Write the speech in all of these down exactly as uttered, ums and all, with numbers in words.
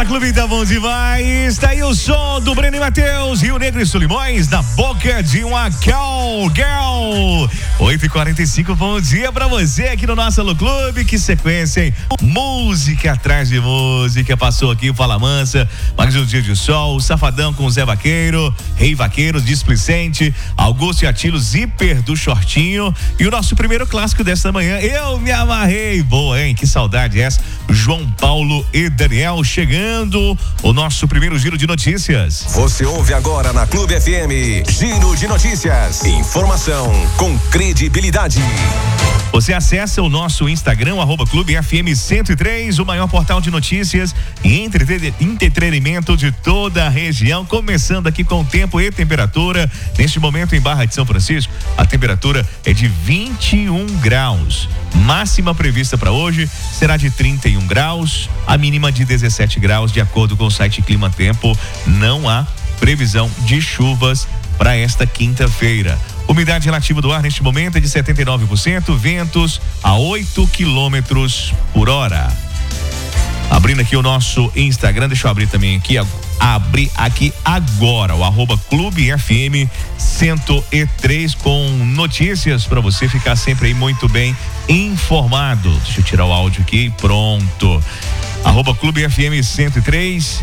Bora, Clube, tá bom demais. Tá aí o som do Breno e Matheus, Rio Negro e Solimões, na boca de uma cowgirl. oito e quarenta e cinco, bom dia pra você aqui no nosso Alô Clube. Que sequência, hein? Música atrás de música. Passou aqui o Fala Mansa, mais um dia de sol, Safadão com o Zé Vaqueiro, Rei Vaqueiro, Displicente, Augusto e Atilo, Zíper do Shortinho. E o nosso primeiro clássico desta manhã, Eu Me Amarrei. Boa, hein? Que saudade essa. João Paulo e Daniel chegando, o nosso primeiro giro de notícias. Você ouve agora na Clube F M, Giro de Notícias. Informação com credibilidade. Você acessa o nosso Instagram, arroba Clube F M cento e três, o maior portal de notícias e entretenimento de toda a região. Começando aqui com tempo e temperatura. Neste momento em Barra de São Francisco, a temperatura é de vinte e um graus. Máxima prevista para hoje será de trinta e um graus, a mínima de dezessete graus, de acordo com o site Clima Tempo. Não há previsão de chuvas para esta quinta-feira. Umidade relativa do ar neste momento é de setenta e nove por cento, ventos a oito quilômetros por hora. Abrindo aqui o nosso Instagram, deixa eu abrir também aqui, abrir aqui agora, o arroba Clube F M cento e três, com notícias para você ficar sempre aí muito bem informado. Deixa eu tirar o áudio aqui, pronto. Arroba Clube F M cento e três.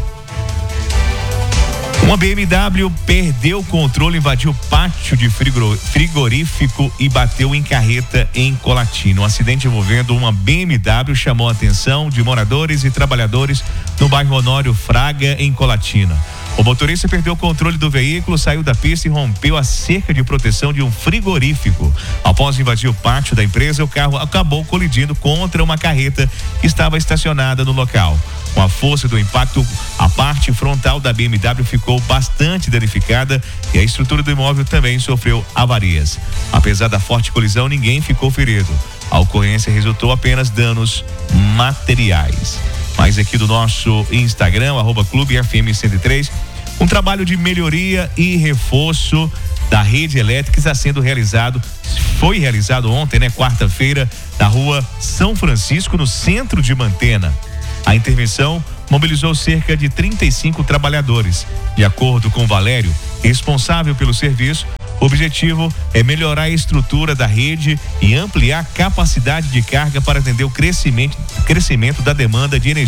Uma B M W perdeu o controle, invadiu pátio de frigorífico e bateu em carreta em Colatina. Um acidente envolvendo uma B M W chamou a atenção de moradores e trabalhadores no bairro Honório Fraga, em Colatina. O motorista perdeu o controle do veículo, saiu da pista e rompeu a cerca de proteção de um frigorífico. Após invadir o pátio da empresa, o carro acabou colidindo contra uma carreta que estava estacionada no local. Com a força do impacto, a parte frontal da B M W ficou bastante danificada e a estrutura do imóvel também sofreu avarias. Apesar da forte colisão, ninguém ficou ferido. A ocorrência resultou apenas danos materiais. Mais aqui do nosso Instagram, arroba Clube F M cento e três, um trabalho de melhoria e reforço da rede elétrica está sendo realizado, foi realizado ontem, né, quarta-feira, na rua São Francisco, no centro de Mantena. A intervenção mobilizou cerca de trinta e cinco trabalhadores. De acordo com Valério, responsável pelo serviço, o objetivo é melhorar a estrutura da rede e ampliar a capacidade de carga para atender o crescimento, crescimento da demanda de energia